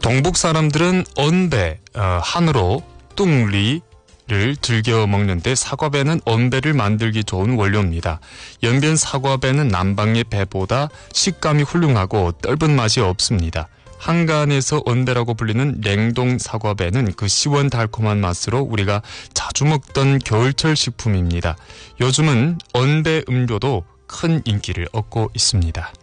동북 사람들은 언배, 한우로 뚱리를 즐겨 먹는데 사과배는 언배를 만들기 좋은 원료입니다. 연변 사과배는 남방의 배보다 식감이 훌륭하고 떫은 맛이 없습니다. 한간에서 언배라고 불리는 냉동 사과배는 그 시원달콤한 맛으로 우리가 자주 먹던 겨울철 식품입니다. 요즘은 언배 음료도 큰 인기를 얻고 있습니다.